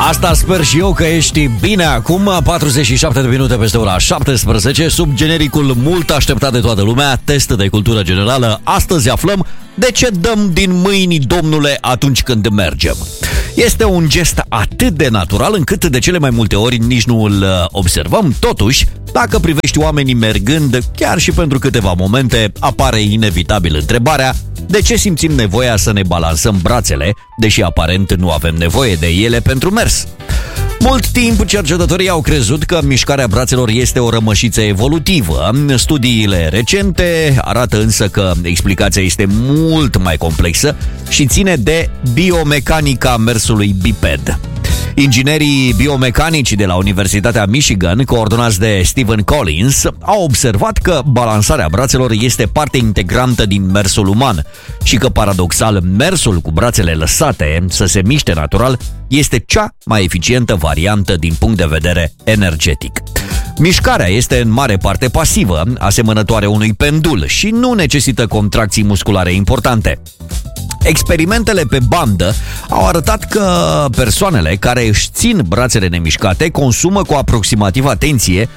Asta sper și eu, că ești bine acum. 47 de minute peste ora 17, sub genericul mult așteptat de toată lumea, test de cultură generală. Astăzi aflăm de ce dăm din mâini, domnule, atunci când mergem. Este un gest atât de natural încât de cele mai multe ori nici nu îl observăm. Totuși, dacă privești oamenii mergând, chiar și pentru câteva momente, apare inevitabil întrebarea: de ce simțim nevoia să ne balansăm brațele, deși aparent nu avem nevoie de ele pentru mers? Mult timp, cercetătorii au crezut că mișcarea brațelor este o rămășiță evolutivă. Studiile recente arată însă că explicația este mult mai complexă și ține de biomecanica mersului biped. Inginerii biomecanici de la Universitatea Michigan, coordonați de Stephen Collins, au observat că balansarea brațelor este parte integrantă din mersul uman și că, paradoxal, mersul cu brațele lăsate să se miște natural este cea mai eficientă variantă din punct de vedere energetic. Mișcarea este în mare parte pasivă, asemănătoare unui pendul și nu necesită contracții musculare importante. Experimentele pe bandă au arătat că persoanele care își țin brațele nemișcate consumă cu aproximativ, atenție,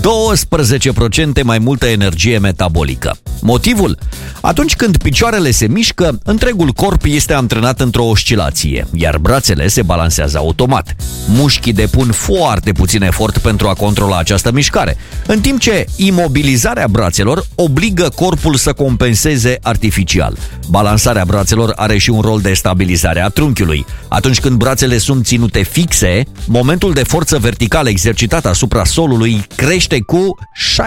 12% mai multă energie metabolică. Motivul? Atunci când picioarele se mișcă, întregul corp este antrenat într-o oscilație, iar brațele se balansează automat. Mușchii depun foarte puțin efort pentru a controla această mișcare, în timp ce imobilizarea brațelor obligă corpul să compenseze artificial. Balansarea brațelor are și un rol de stabilizare a trunchiului. Atunci când brațele sunt ținute fixe, momentul de forță verticală exercitat asupra solului crește cu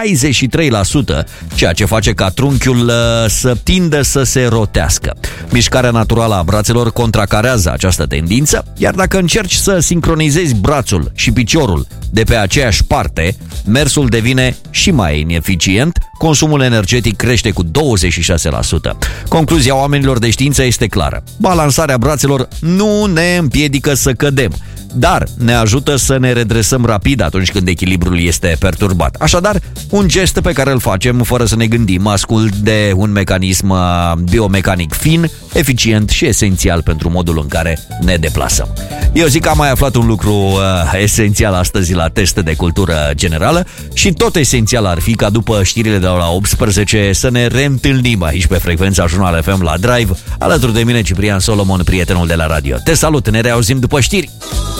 63%, ceea ce face ca trunchiul să tindă să se rotească. Mișcarea naturală a brațelor contracarează această tendință, iar dacă încerci să sincronizezi brațul și piciorul de pe aceeași parte, mersul devine și mai ineficient, consumul energetic crește cu 26%. Concluzia oamenilor de știință este clară: balansarea brațelor nu ne împiedică să cădem, dar ne ajută să ne redresăm rapid atunci când echilibrul este perturbat. Așadar, un gest pe care îl facem fără să ne gândim, ascult de un mecanism biomecanic fin, eficient și esențial pentru modul în care ne deplasăm. Eu zic că am mai aflat un lucru esențial astăzi la test de cultură generală și tot esențial ar fi ca după știrile de la 18 să ne reîntâlnim aici pe frecvența Jurnal FM la Drive, alături de mine Ciprian Solomon, prietenul de la radio. Te salut, ne reauzim după știri!